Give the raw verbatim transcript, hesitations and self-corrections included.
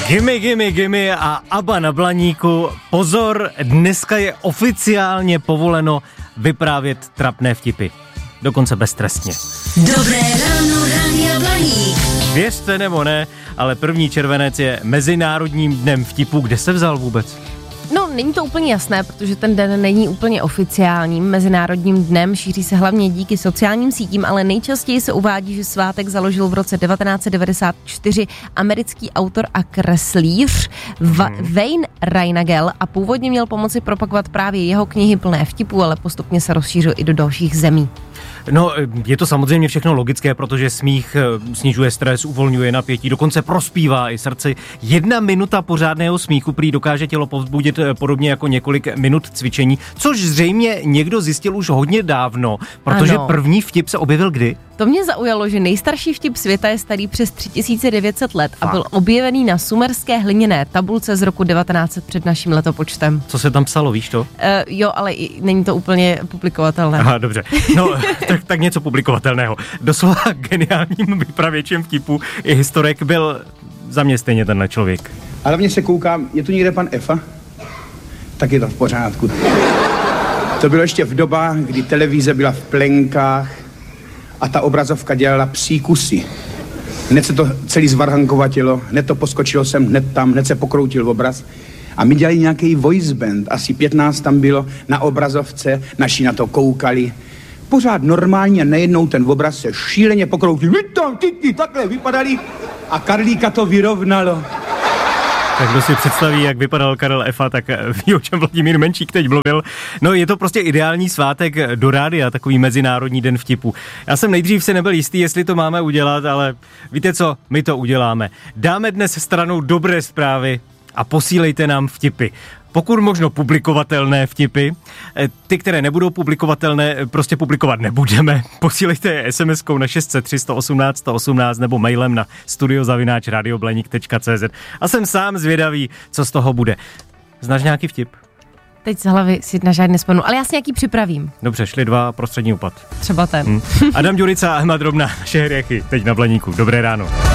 Gimme, gimme, gimme a ABBA na Blaníku. Pozor, dneska je oficiálně povoleno vyprávět trapné vtipy. Dokonce beztrestně. Dobré ráno, Rádia Blaník. Věřte nebo ne, ale první červenec je Mezinárodním dnem vtipu. Kde se vzal vůbec? No, není to úplně jasné, protože ten den není úplně oficiálním mezinárodním dnem, šíří se hlavně díky sociálním sítím, ale nejčastěji se uvádí, že svátek založil v roce devatenáct set devadesát čtyři americký autor a kreslíř Va- Wayne Reinagel a původně měl pomoci propagovat právě jeho knihy plné vtipů, ale postupně se rozšířil i do dalších zemí. No, je to samozřejmě všechno logické, protože smích snižuje stres, uvolňuje napětí, dokonce prospívá i srdci. Jedna minuta pořádného smíchu prý dokáže tělo povzbudit podobně jako několik minut cvičení, což zřejmě někdo zjistil už hodně dávno, protože ano. První vtip se objevil kdy? To mě zaujalo, že nejstarší vtip světa je starý přes tři tisíce devět set let Fakt? a byl objevený na sumerské hliněné tabulce z roku devatenáct set před naším letopočtem. Co se tam psalo, víš to? Uh, jo, ale i, není to úplně publikovatelné. Aha, dobře. No, tak, tak něco publikovatelného. Doslova geniálním vypravěčem vtipu i historik byl za mě stejně tenhle člověk. A hlavně se koukám, je tu někde pan Efa? Tak je to v pořádku. To bylo ještě v dobách, kdy televize byla v plenkách a ta obrazovka dělala příkusy. Hned se to celý zvarhankovatilo, hned to poskočilo sem, hned tam, hned se pokroutil obraz. A my dělali nějaký voice band, asi pětnáct tam bylo na obrazovce, naši na to koukali. Pořád normálně a nejednou ten obraz se šíleně pokroutil. Vy tam, ty, ty, takhle vypadali a Karlíka to vyrovnalo. Tak kdo si představí, jak vypadal Karel Efa, tak ví, o čem Vladimír Menšík teď mluvil. No, je to prostě ideální svátek do rádia, takový Mezinárodní den vtipu. Já jsem nejdřív si nebyl jistý, jestli to máme udělat, ale víte co, my to uděláme. Dáme dnes stranou dobré zprávy a posílejte nám vtipy. Pokud možno publikovatelné vtipy, ty, které nebudou publikovatelné, prostě publikovat nebudeme. Posílejte je es em eskou na šest set tři sto osmnáct sto osmnáct nebo mailem na studio zavináč radioblaník tečka cé zet. A jsem sám zvědavý, co z toho bude. Znáš nějaký vtip? Teď z hlavy si na žádný nespomenu, ale já si nějaký připravím. Dobře, šli dva, prostřední upad. Třeba ten. Hm. Adam Ďurica a Emma Drobná, naše hriechy, teď na Blaníku. Dobré ráno.